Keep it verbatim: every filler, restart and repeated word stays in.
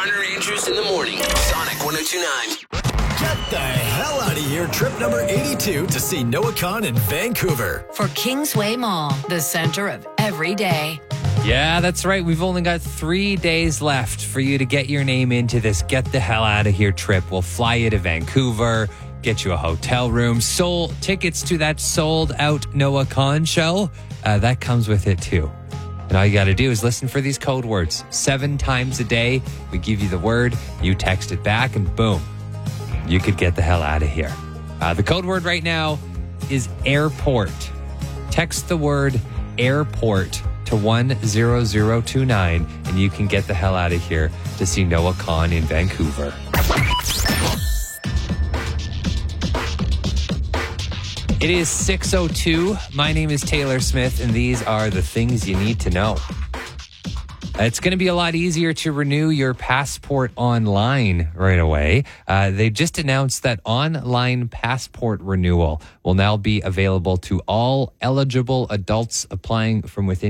Garner Andrews in the morning. Sonic one oh two point nine. Get the hell out of here. Trip number eighty-two to see Noah Khan in Vancouver. For Kingsway Mall, the center of every day. Yeah, that's right. We've only got three days left for you to get your name into this Get the Hell Out of Here trip. We'll fly you to Vancouver, get you a hotel room, sold tickets to that sold out Noah Khan show. Uh, that comes with it too. And all you got to do is listen for these code words. Seven times a day, we give you the word, you text it back, and boom, you could get the hell out of here. Uh, the code word right now is airport. Text the word airport to one zero zero two nine, and you can get the hell out of here to see Noah Khan in Vancouver. It is six oh two. My name is Taylor Smith, and these are the things you need to know. It's going to be a lot easier to renew your passport online right away. Uh, they just announced that online passport renewal will now be available to all eligible adults applying from within